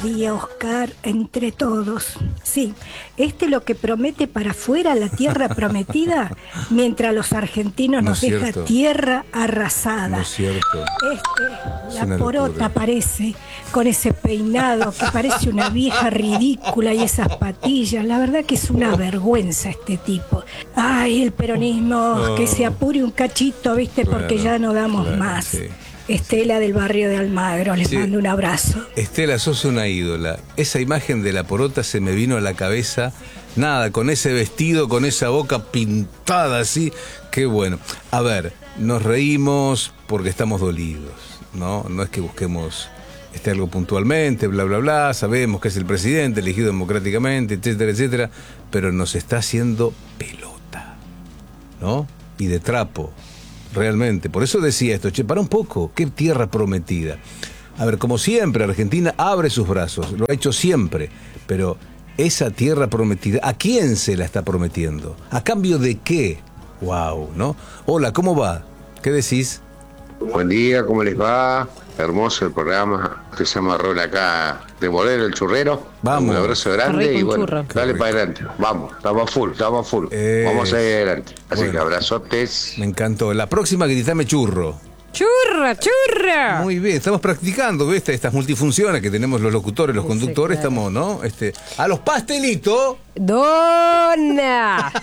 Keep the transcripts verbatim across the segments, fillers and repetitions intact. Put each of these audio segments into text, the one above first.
Día, Oscar, entre todos. Sí, este lo que promete para afuera la tierra prometida, mientras los argentinos No nos es deja cierto. tierra arrasada. No es cierto. Este, Es la una porota locura. parece, con ese peinado que parece una vieja ridícula y esas patillas. La verdad que es una vergüenza este tipo. Ay, el peronismo, Oh. que se apure un cachito, ¿viste? Porque Claro, ya no damos claro, más. sí. Estela del barrio de Almagro, les Sí. mando un abrazo. Estela, sos una ídola. Esa imagen de la porota se me vino a la cabeza. Nada, con ese vestido, con esa boca pintada así. Qué bueno. A ver, nos reímos porque estamos dolidos, ¿no? No es que busquemos este algo puntualmente, bla, bla, bla. Sabemos que es el presidente elegido democráticamente, etcétera, etcétera. Pero nos está haciendo pelota, ¿no? Y de trapo. Realmente, por eso decía esto, che, para un poco, qué tierra prometida. A ver, como siempre, Argentina abre sus brazos, lo ha hecho siempre, pero esa tierra prometida, ¿a quién se la está prometiendo? ¿A cambio de qué? Wow, ¿no? Hola, ¿cómo va? ¿Qué decís? Buen día, ¿cómo les va? Hermoso el programa. Te llama Rol acá de Moreno, el churrero. Vamos. Un abrazo Qué grande rico y un bueno, churro. Qué dale rico. para adelante. Vamos, estamos full, estamos full. Eh, Vamos a ir adelante. Así bueno. que abrazotes. Me encantó. La próxima, gritame churro. ¡Churra, churra! Muy bien, estamos practicando, ¿viste? Estas multifunciones que tenemos los locutores, los Sí, conductores, claro. estamos, ¿no? Este, a los pastelitos. ¡Dona!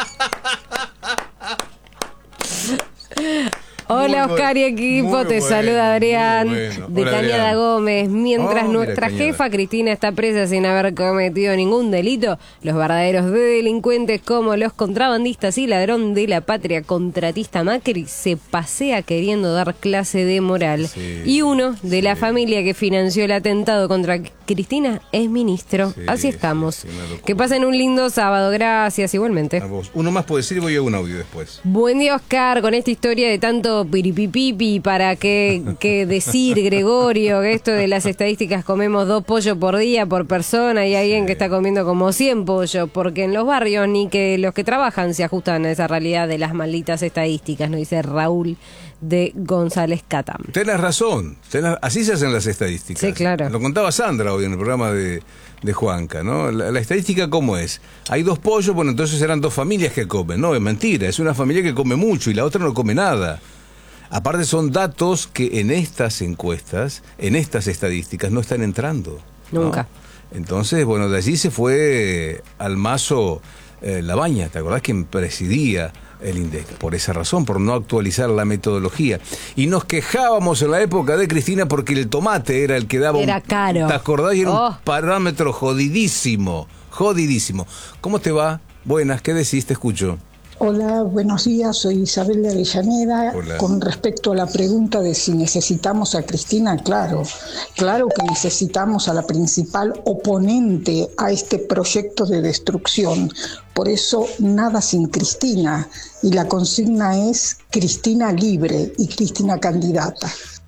Hola Muy Oscar y bueno, equipo, muy te bueno, saluda Adrián muy bueno. de Hola, Cañada Adrián. Gómez. Mientras Oh, mira, nuestra Cañada. jefa Cristina está presa sin haber cometido ningún delito, los verdaderos delincuentes como los contrabandistas y ladrón de la patria contratista Macri se pasea queriendo dar clase de moral. Sí, y uno de la sí. familia que financió el atentado contra Cristina es ministro. Sí, Así estamos. sí, sí, una locura. Que pasen un lindo sábado. Gracias, igualmente. A vos. Uno más puede decir y voy a un audio después. Buen día, Oscar, con esta historia de tanto piripipipi, para qué, qué decir, Gregorio, que esto de las estadísticas comemos dos pollos por día por persona y hay alguien que está comiendo como cien pollos, porque en los barrios ni que los que trabajan se ajustan a esa realidad de las malditas estadísticas, nos dice Raúl de González Catam. Tenés razón, tenés- así se hacen las estadísticas. Sí, claro. Lo contaba Sandra hoy en el programa de, de Juanca, ¿no? La, la estadística, ¿cómo es? Hay dos pollos, bueno, entonces eran dos familias que comen. No, es mentira, es una familia que come mucho y la otra no come nada. Aparte son datos que en estas encuestas, en estas estadísticas, no están entrando, ¿no? Nunca. Entonces, bueno, de allí se fue al mazo eh, Labaña, ¿te acordás? Quien presidía el INDEC, por esa razón, por no actualizar la metodología. Y nos quejábamos en la época de Cristina porque el tomate era el que daba Era un, caro. ¿te acordás? Y era Oh. un parámetro jodidísimo, jodidísimo. ¿Cómo te va? Buenas, ¿qué decís? Te escucho. Hola, buenos días, soy Isabel de Avellaneda. Hola. Con respecto a la pregunta de si necesitamos a Cristina, claro, claro que necesitamos a la principal oponente a este proyecto de destrucción. Por eso, nada sin Cristina. Y la consigna es Cristina libre y Cristina candidata.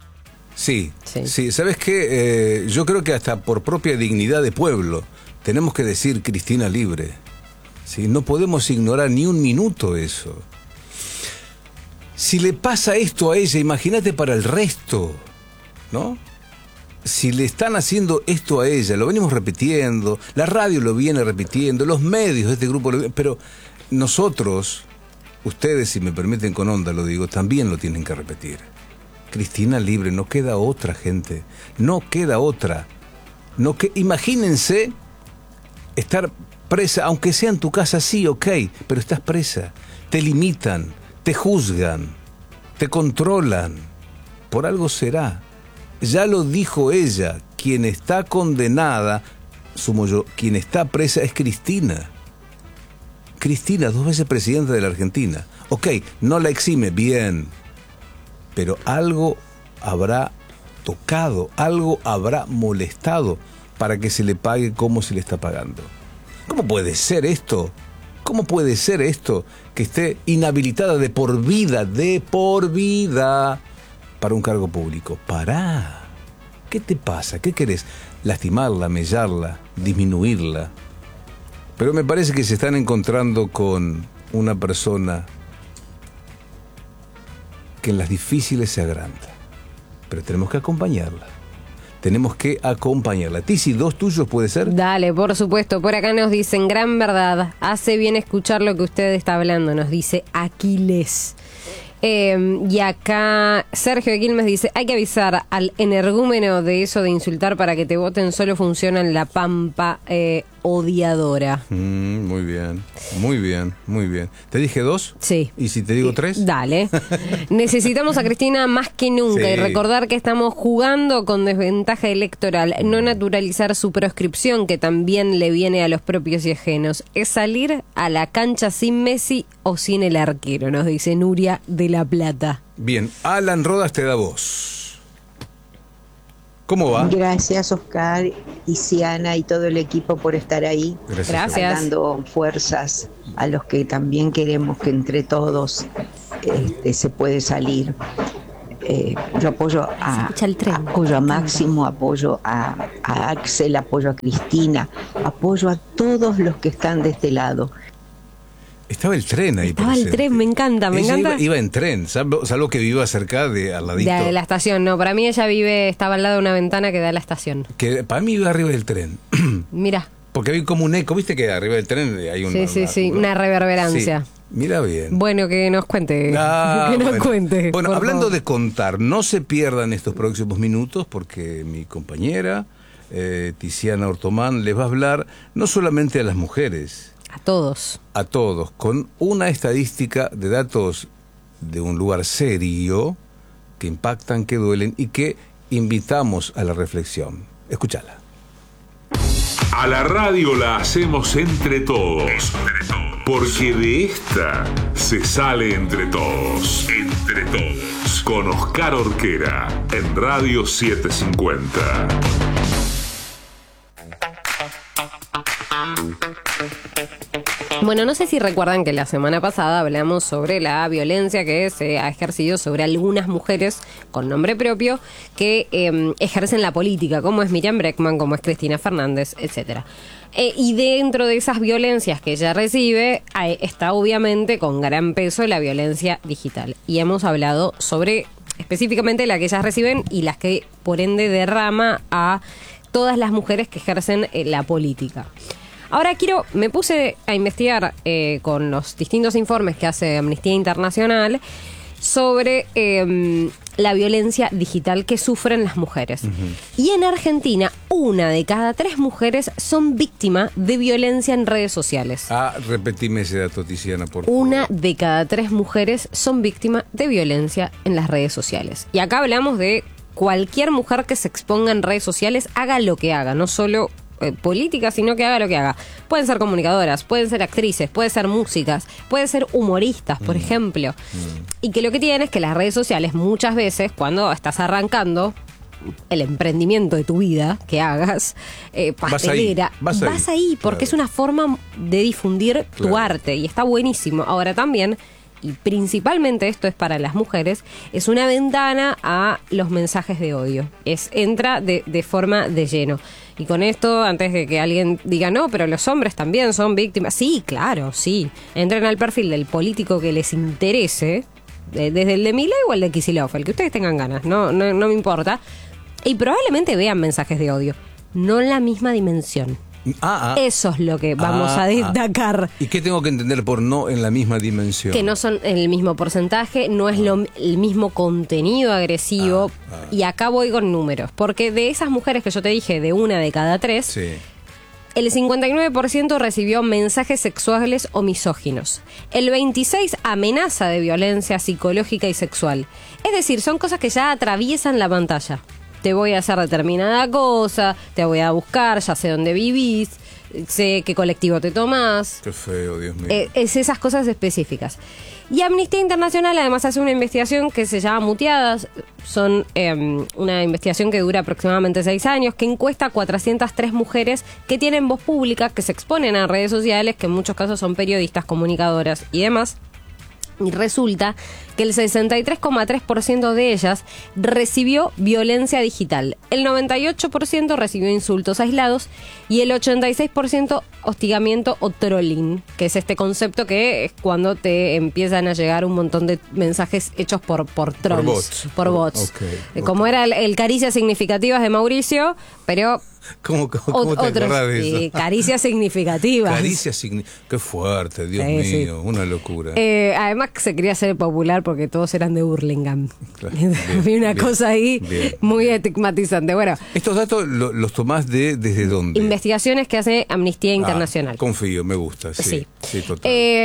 Sí, Sí. sí, ¿sabes qué? Eh, yo creo que hasta por propia dignidad de pueblo tenemos que decir Cristina libre. ¿Sí? No podemos ignorar ni un minuto eso. Si le pasa esto a ella, imagínate para el resto, ¿no? Si le están haciendo esto a ella, lo venimos repitiendo, la radio lo viene repitiendo, los medios de este grupo lo vienen, pero nosotros, ustedes, si me permiten con onda lo digo, también lo tienen que repetir. Cristina libre, no queda otra, gente, no queda otra. No que, imagínense estar presa, aunque sea en tu casa, sí, ok, pero estás presa, te limitan, te juzgan, te controlan, por algo será. Ya lo dijo ella, quien está condenada, sumo yo, quien está presa es Cristina. Cristina, dos veces presidenta de la Argentina. Ok, no la exime, bien, pero algo habrá tocado, algo habrá molestado para que se le pague como se le está pagando. ¿Cómo puede ser esto? ¿Cómo puede ser esto que esté inhabilitada de por vida, de por vida, para un cargo público? Pará. ¿Qué te pasa? ¿Qué querés? ¿Lastimarla, mellarla, disminuirla? Pero me parece que se están encontrando con una persona que en las difíciles se agranda. Pero tenemos que acompañarla. tenemos que acompañarla. Tizi, ¿dos tuyos puede ser? Dale, por supuesto. Por acá nos dicen, gran verdad, hace bien escuchar lo que usted está hablando, nos dice Aquiles. Eh, y acá Sergio de Quilmes dice, hay que avisar al energúmeno de eso de insultar para que te voten, solo funciona en la pampa eh, odiadora. Mm, muy bien, muy bien, muy bien. ¿Te dije dos? Sí. ¿Y si te digo tres? Dale. Necesitamos a Cristina más que nunca Sí. y recordar que estamos jugando con desventaja electoral, no naturalizar su proscripción que también le viene a los propios y ajenos. Es salir a la cancha sin Messi o sin el arquero, nos dice Nuria de La Plata. Bien, Alan Rodas te da voz. ¿Cómo va? Gracias, Oscar, Tiziana y todo el equipo por estar ahí. Gracias. Gracias. Dando fuerzas a los que también queremos que entre todos este, se puede salir. Eh, yo apoyo a, Se escucha el tren. apoyo a Máximo, apoyo a, a Axel, apoyo a Cristina, apoyo a todos los que están de este lado. Estaba el tren ahí. Estaba el presente. tren, me encanta, me Ella encanta. Iba, iba en tren, salvo, salvo que viva cerca de al ladito. De la estación, no, para mí ella vive, estaba al lado de una ventana que da a la estación. Que para mí iba arriba del tren. Mira, Porque hay como un eco, viste que arriba del tren hay un... sí, sí, sí, una reverberancia. Sí, mira bien. Bueno, que nos cuente, Ah, que nos bueno. cuente. Bueno, por hablando favor. de contar, no se pierdan estos próximos minutos porque mi compañera eh, Tiziana Ortomán les va a hablar no solamente a las mujeres, A todos. a todos, con una estadística de datos de un lugar serio que impactan, que duelen y que invitamos a la reflexión. Escúchala. A la radio la hacemos entre todos, porque de esta se sale entre todos. Entre todos. Con Oscar Orquera, en Radio setecientos cincuenta. Bueno, no sé si recuerdan que la semana pasada hablamos sobre la violencia que se ha ejercido sobre algunas mujeres con nombre propio que eh, ejercen la política, como es Miriam Bregman, como es Cristina Fernández, etcétera. Eh, y dentro de esas violencias que ella recibe, hay, está obviamente con gran peso la violencia digital. Y hemos hablado sobre específicamente la que ellas reciben y las que por ende derrama a todas las mujeres que ejercen eh, la política. Ahora quiero, me puse a investigar eh, con los distintos informes que hace Amnistía Internacional sobre eh, la violencia digital que sufren las mujeres. Uh-huh. Y en Argentina, una de cada tres mujeres son víctimas de violencia en redes sociales. Ah, repetime ese dato, Tiziana, por favor. Una de cada tres mujeres son víctimas de violencia en las redes sociales. Y acá hablamos de cualquier mujer que se exponga en redes sociales, haga lo que haga, no solo Eh, política, sino que haga lo que haga. Pueden ser comunicadoras, pueden ser actrices, pueden ser músicas, pueden ser humoristas, por mm. ejemplo. Mm. Y que lo que tienen es que las redes sociales muchas veces, cuando estás arrancando el emprendimiento de tu vida que hagas, eh, pastelera, vas ahí, vas ahí, vas ahí porque claro. Es una forma de difundir claro. tu arte y está buenísimo. Ahora también, y principalmente esto es para las mujeres, es una ventana a los mensajes de odio. Es entra de, de forma de lleno. Y con esto, antes de que alguien diga, no, pero los hombres también son víctimas. Sí, claro, sí. Entren al perfil del político que les interese, eh, desde el de Milei o el de Kicillof, el que ustedes tengan ganas, no, no, no me importa. Y probablemente vean mensajes de odio. No en la misma dimensión. Ah, ah. Eso es lo que vamos ah, a destacar. Ah. ¿Y qué tengo que entender por no en la misma dimensión? Que no son el mismo porcentaje, no es ah. lo, el mismo contenido agresivo. Ah, ah. Y acá voy con números. Porque de esas mujeres que yo te dije, de una de cada tres, sí. el cincuenta y nueve por ciento recibió mensajes sexuales o misóginos. El veintiséis por ciento amenaza de violencia psicológica y sexual. Es decir, son cosas que ya atraviesan la pantalla. Te voy a hacer determinada cosa, te voy a buscar, ya sé dónde vivís, sé qué colectivo te tomás. Qué feo, Dios mío. Eh, es esas cosas específicas. Y Amnistía Internacional además hace una investigación que se llama Muteadas. Son eh, una investigación que dura aproximadamente seis años, que encuesta a cuatrocientas tres mujeres que tienen voz pública, que se exponen a redes sociales, que en muchos casos son periodistas, comunicadoras y demás. Y resulta que el sesenta y tres coma tres por ciento de ellas recibió violencia digital, el noventa y ocho por ciento recibió insultos aislados y el ochenta y seis por ciento hostigamiento o trolling, que es este concepto que es cuando te empiezan a llegar un montón de mensajes hechos por, por trolls, por bots. Por bots. Okay, okay. Como era el, el Caricias Significativas de Mauricio, pero... ¿Cómo, cómo, cómo te Otros, acordás de eso? Sí, caricias significativas. Caricias significativas. Qué fuerte, Dios Sí, mío, sí. una locura. Eh, además que se quería hacer popular porque todos eran de Burlingame. Claro, Había bien, una bien, cosa ahí bien, muy bien. estigmatizante. Bueno, ¿Estos datos lo- los tomás de desde dónde? investigaciones que hace Amnistía Ah, Internacional. confío, me gusta, sí. Sí. Sí, total.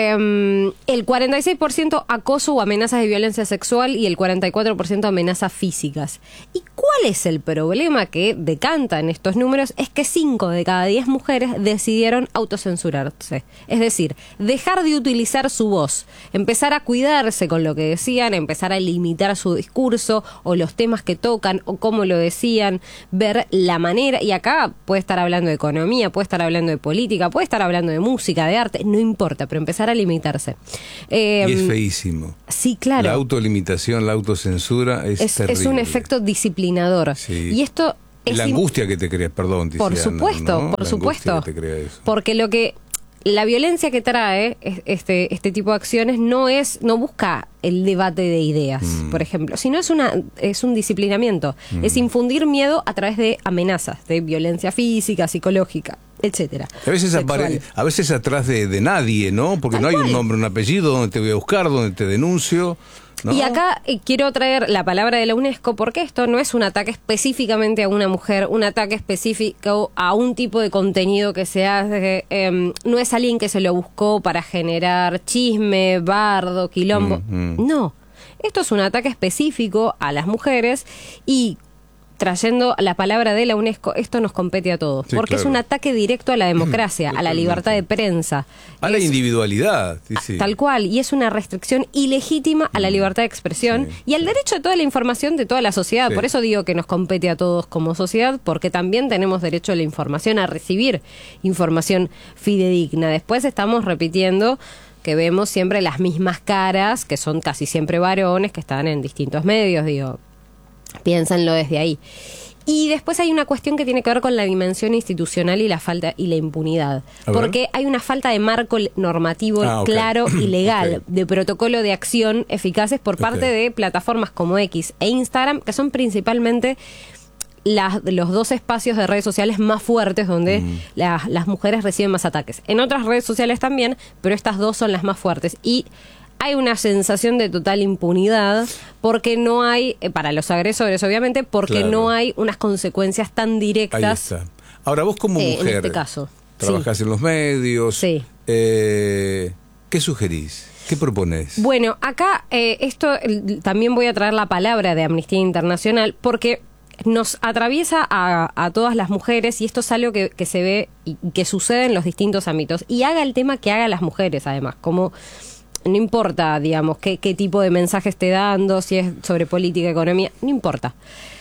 Eh, el cuarenta y seis por ciento acoso o amenazas de violencia sexual y el cuarenta y cuatro por ciento amenazas físicas. ¿Y cuál es el problema que decanta en estos números? Es que cinco de cada diez mujeres decidieron autocensurarse. Es decir, dejar de utilizar su voz, empezar a cuidarse con lo que decían, empezar a limitar su discurso o los temas que tocan o cómo lo decían, ver la manera, y acá puede estar hablando de economía, puede estar hablando de política, puede estar hablando de música, de arte, no importa, pero empezar a limitarse. Eh, y es feísimo. Sí, claro. La autolimitación, la autocensura es, Es, terrible. es un efecto disciplinador. Sí. Y esto Y es la im- angustia que te crea, perdón, Por Tiziana, supuesto, ¿no? por La supuesto. angustia que te crea eso. Porque lo que la violencia que trae es- este este tipo de acciones no es no busca el debate de ideas, Mm. por ejemplo, sino es una es un disciplinamiento, es infundir miedo a través de amenazas, de violencia física, psicológica, etcétera. A veces, Sexual. apare- a veces atrás de, de nadie, ¿no? Porque Tal no hay cual. un nombre, un apellido donde te voy a buscar, donde te denuncio. ¿no? Y acá eh, quiero traer la palabra de la UNESCO porque esto no es un ataque específicamente a una mujer, un ataque específico a un tipo de contenido que se hace, eh, no es alguien que se lo buscó para generar chisme, bardo, quilombo. Mm, mm. No, esto es un ataque específico a las mujeres y trayendo la palabra de la UNESCO, esto nos compete a todos, Sí, porque es claro. un ataque directo a la democracia, a la Totalmente. libertad de prensa. A la Es- individualidad. Sí, sí. Tal cual, y es una restricción ilegítima a la libertad de expresión Sí, y al sí. derecho a toda la información de toda la sociedad. Sí. Por eso digo que nos compete a todos como sociedad, porque también tenemos derecho a la información, a recibir información fidedigna. Después estamos repitiendo que vemos siempre las mismas caras, que son casi siempre varones, que están en distintos medios, digo, piénsenlo desde ahí. Y después hay una cuestión que tiene que ver con la dimensión institucional y la falta y la impunidad. A ver. Porque hay una falta de marco l- normativo Ah, ok. claro y legal, Ok. de protocolo de acción eficaces por parte Ok. de plataformas como X e Instagram, que son principalmente las, los dos espacios de redes sociales más fuertes donde Mm. la- las mujeres reciben más ataques. En otras redes sociales también, pero estas dos son las más fuertes. Y hay una sensación de total impunidad porque no hay, eh, para los agresores obviamente, porque Claro. no hay unas consecuencias tan Ahí directas. está. Ahora, vos como Eh, en mujer, este caso, trabajás en los medios, Sí. eh, ¿qué sugerís? ¿Qué proponés? Bueno, acá eh, esto el- también voy a traer la palabra de Amnistía Internacional porque nos atraviesa a, a todas las mujeres y esto es algo que, que se ve y que sucede en los distintos ámbitos. Y haga el tema que hagan las mujeres, además, como no importa, digamos, qué, qué tipo de mensaje esté dando, si es sobre política, economía, no importa.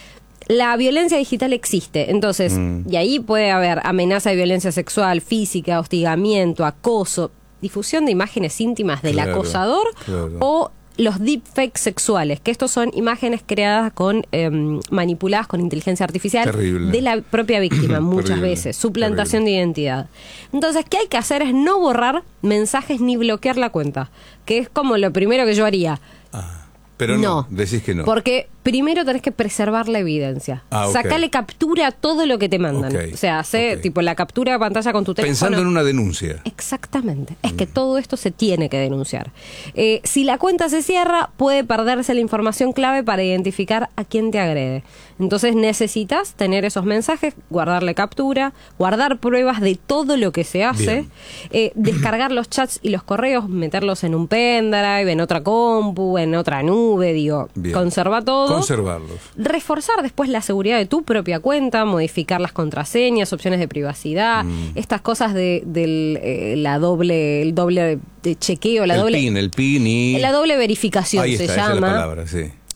La violencia digital existe, entonces, Mm. y ahí puede haber amenaza de violencia sexual, física, hostigamiento, acoso, difusión de imágenes íntimas del Claro, acosador claro. o los deepfakes sexuales, que estos son imágenes creadas con eh, manipuladas con inteligencia artificial Terrible. de la propia víctima muchas Terrible, veces, suplantación terrible. de identidad. Entonces, ¿qué hay que hacer? Es no borrar mensajes ni bloquear la cuenta, que es como lo primero que yo haría. Ah, pero no, decís que no. Porque primero tenés que preservar la evidencia. Ah, ok. Sacale captura a todo lo que te mandan. Ok, O sea, hace ok. tipo la captura de pantalla con tu teléfono. Pensando en una denuncia. Exactamente. Es que todo esto se tiene que denunciar. Eh, si la cuenta se cierra, puede perderse la información clave para identificar a quién te agrede. Entonces necesitas tener esos mensajes, guardarle captura, guardar pruebas de todo lo que se hace, Bien. eh, descargar los chats y los correos, meterlos en un pendrive, en otra compu, en otra nube, digo, Bien. conserva todo. Conservarlos. Reforzar después la seguridad de tu propia cuenta, modificar las contraseñas, opciones de privacidad, Mm. estas cosas de del, eh, la doble, el doble de chequeo, la el doble, PIN, el PIN y... la doble verificación Ahí se está, esa es la llama. palabra, sí.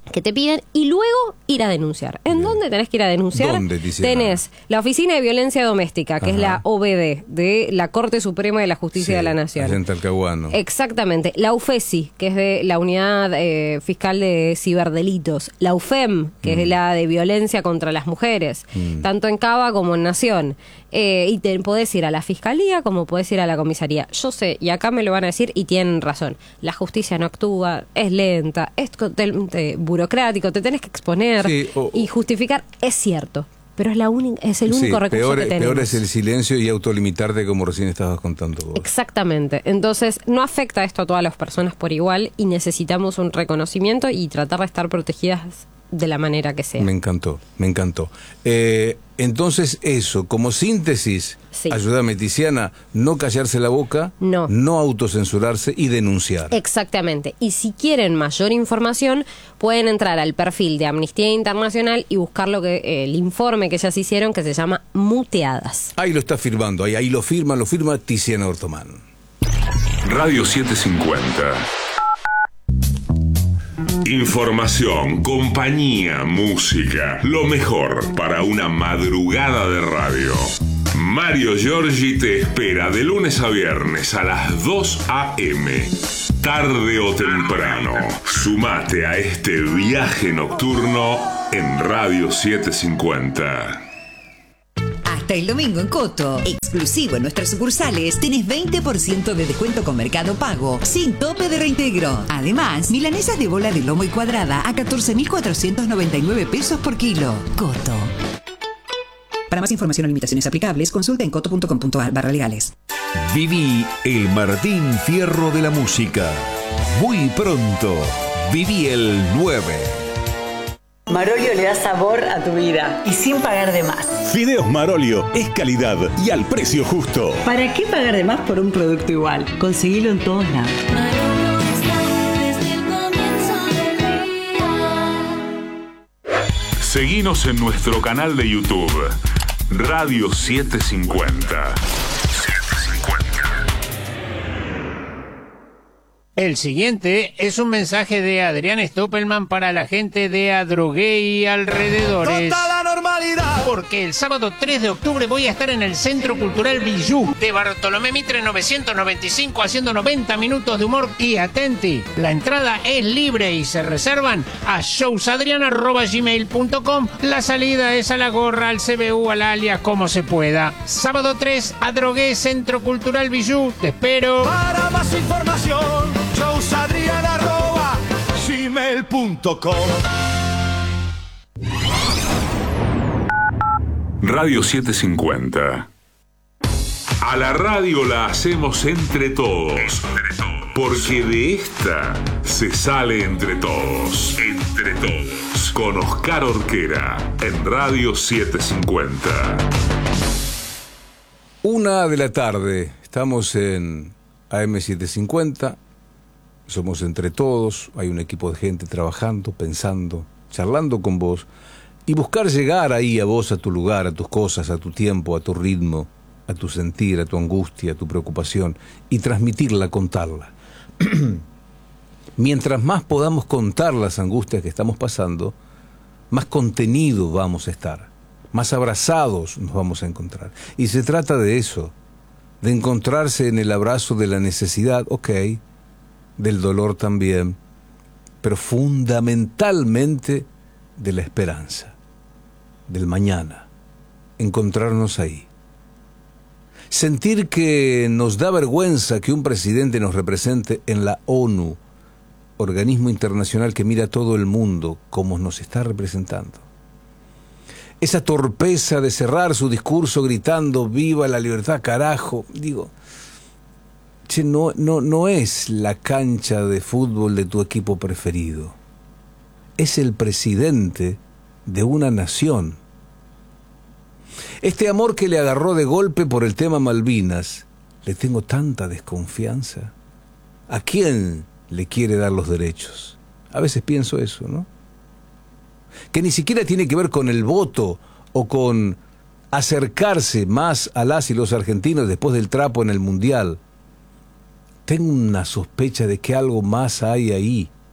que te piden y luego ir a denunciar. ¿En Bien. dónde tenés que ir a denunciar? ¿Dónde, tenés la Oficina de Violencia Doméstica, que Ajá. es la O B D, de la Corte Suprema de la Justicia sí, de la Nación. En Talcahuano. Exactamente. La U F E S I, que es de la Unidad eh, Fiscal de Ciberdelitos. La U F E M, que mm. es la de Violencia contra las Mujeres, mm. tanto en Cava como en Nación. Eh, y te podés ir a la Fiscalía como podés ir a la Comisaría. Yo sé, y acá me lo van a decir y tienen razón, la justicia no actúa, es lenta, es totalmente burocrático, te tenés que exponer sí, o, y justificar, es cierto, pero es la única, es el único sí, recurso peor, que tenemos. Peor es el silencio y autolimitarte, como recién estabas contando vos. Exactamente, entonces no afecta esto a todas las personas por igual y necesitamos un reconocimiento y tratar de estar protegidas de la manera que sea. Me encantó, me encantó. Eh, entonces eso, como síntesis, sí. ayúdame Tiziana, no callarse la boca, no. no autocensurarse y denunciar. Exactamente. Y si quieren mayor información, pueden entrar al perfil de Amnistía Internacional y buscar lo que eh, el informe que ellas hicieron, que se llama Muteadas. Ahí lo está firmando, ahí, ahí lo firma, lo firma Tiziana Ortomán. Radio setecientos cincuenta. Información, compañía, música, lo mejor para una madrugada de radio. Mario Giorgi te espera de lunes a viernes a las dos a eme. Tarde o temprano, sumate a este viaje nocturno en Radio setecientos cincuenta. Hasta el domingo en Coto, exclusivo en nuestras sucursales, tenés veinte por ciento de descuento con Mercado Pago, sin tope de reintegro. Además, milanesas de bola de lomo y cuadrada a catorce mil cuatrocientos noventa y nueve pesos por kilo. Coto. Para más información o limitaciones aplicables, consulta en coto punto com punto ar barra legales. Viví el Martín Fierro de la música. Muy pronto, viví el nueve. Marolio le da sabor a tu vida y sin pagar de más. Fideos Marolio es calidad y al precio justo. ¿Para qué pagar de más por un producto igual? Conseguilo en todos lados. Seguinos en nuestro canal de YouTube, Radio setecientos cincuenta. El siguiente es un mensaje de Adrián Stoppelman para la gente de Adrogué y alrededores. Toda la normalidad. Porque el sábado tres de octubre voy a estar en el Centro Cultural Villú de Bartolomé Mitre novecientos noventa y cinco haciendo noventa minutos de humor. Y atenti, la entrada es libre y se reservan a showsadrian arroba gmail punto com. La salida es a la gorra, al C B U, al alias, como se pueda. Sábado tres, Adrogué, Centro Cultural Villú. Te espero. Para más información, showsadrian arroba gmail punto com. Radio setecientos cincuenta. A la radio la hacemos entre todos, porque de esta se sale entre todos. Entre todos. Con Oscar Orquera en Radio setecientos cincuenta. Una de la tarde, estamos en A M setecientos cincuenta. Somos entre todos, hay un equipo de gente trabajando, pensando, charlando con vos y buscar llegar ahí a vos, a tu lugar, a tus cosas, a tu tiempo, a tu ritmo, a tu sentir, a tu angustia, a tu preocupación y transmitirla, contarla. Mientras más podamos contar las angustias que estamos pasando, más contenido vamos a estar, más abrazados nos vamos a encontrar. Y se trata de eso, de encontrarse en el abrazo de la necesidad, ok, del dolor también, pero fundamentalmente de la esperanza, del mañana, encontrarnos ahí. Sentir que nos da vergüenza que un presidente nos represente en la ONU, organismo internacional que mira a todo el mundo como nos está representando. Esa torpeza de cerrar su discurso gritando ¡viva la libertad, carajo! Digo, che, no, no, no es la cancha de fútbol de tu equipo preferido. Es el presidente de una nación. Este amor que le agarró de golpe por el tema Malvinas, le tengo tanta desconfianza. ¿A quién le quiere dar los derechos? A veces pienso eso, ¿no? Que ni siquiera tiene que ver con el voto o con acercarse más a las y los argentinos después del trapo en el Mundial. Tengo una sospecha de que algo más hay ahí,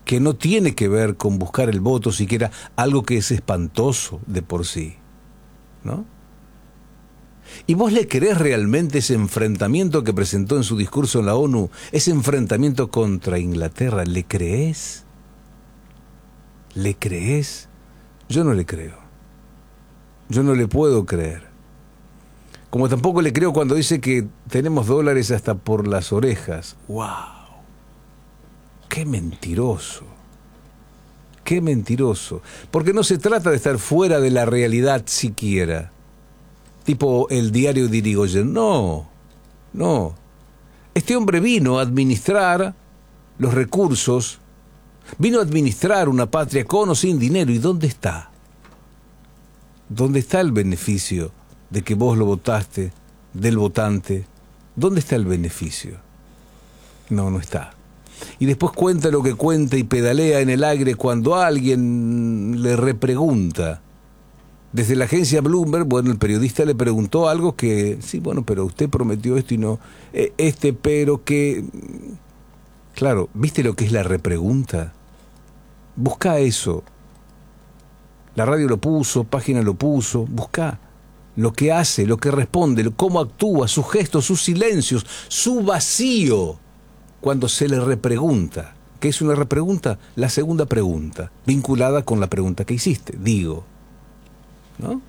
que no tiene que ver con buscar el voto siquiera, algo que es espantoso de por sí, ¿no? ¿Y vos le querés realmente ese enfrentamiento que presentó en su discurso en la ONU, ese enfrentamiento contra Inglaterra? ¿Le creés? ¿Le creés? Yo no le creo. Yo no le puedo creer. Como tampoco le creo cuando dice que tenemos dólares hasta por las orejas. ¡Wow! ¡Qué mentiroso! ¡Qué mentiroso! Porque no se trata de estar fuera de la realidad siquiera. Tipo el diario de Irigoyen. No, no. Este hombre vino a administrar los recursos, vino a administrar una patria con o sin dinero. ¿Y dónde está? ¿Dónde está el beneficio de que vos lo votaste, del votante? ¿Dónde está el beneficio? No, no está. Y después cuenta lo que cuenta y pedalea en el aire cuando alguien le repregunta. Desde la agencia Bloomberg, bueno, el periodista le preguntó algo que, sí, bueno, pero usted prometió esto y no, este, pero que... Claro, ¿viste lo que es la repregunta? Busca eso. La radio lo puso, página lo puso, busca lo que hace, lo que responde, cómo actúa, sus gestos, sus silencios, su vacío, cuando se le repregunta. ¿Qué es una repregunta? La segunda pregunta, vinculada con la pregunta que hiciste, digo. ¿No?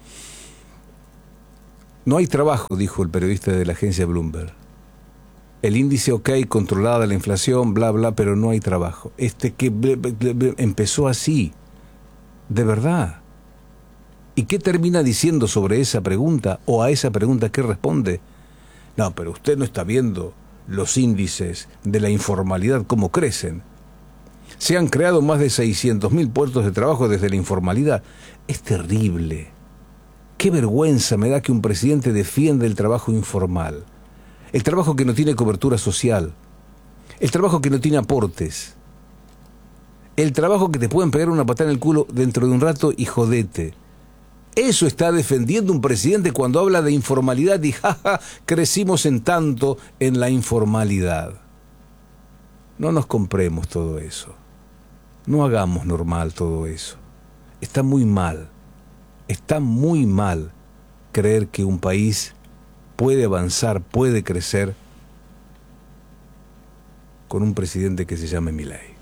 No hay trabajo, dijo el periodista de la agencia Bloomberg. El índice ok, controlada la inflación, bla, bla, pero no hay trabajo. Este que ble, ble, ble, empezó así, de verdad. ¿Y qué termina diciendo sobre esa pregunta? ¿O a esa pregunta qué responde? No, pero usted no está viendo los índices de la informalidad, cómo crecen. Se han creado más de seiscientos mil puestos de trabajo desde la informalidad. Es terrible. Qué vergüenza me da que un presidente defienda el trabajo informal. El trabajo que no tiene cobertura social. El trabajo que no tiene aportes. El trabajo que te pueden pegar una patada en el culo dentro de un rato y jodete. Eso está defendiendo un presidente cuando habla de informalidad y jaja, crecimos en tanto en la informalidad. No nos compremos todo eso. No hagamos normal todo eso. Está muy mal. Está muy mal creer que un país puede avanzar, puede crecer con un presidente que se llame Milei.